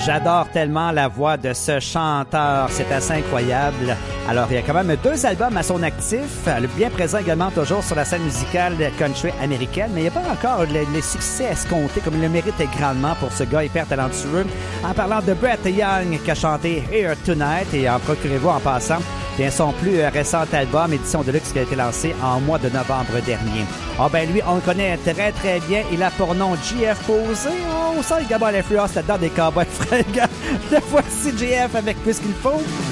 J'adore tellement la voix de ce chanteur. C'est assez incroyable. Alors, il y a quand même 2 albums à son actif. Bien présent également toujours sur la scène musicale country américaine. Mais il n'y a pas encore les succès escomptés comme il le mérite grandement pour ce gars hyper talentueux. En parlant de Brett Young qui a chanté Here Tonight et en procurez-vous en passant bien son plus récent album, Édition de luxe, qui a été lancé en mois de novembre dernier. Ah ben lui, on le connaît très très bien. Il a pour nom JF Posé. On sent également l'influence là-dedans des cowboys fringants. De voici JF avec Plus qu'il faut.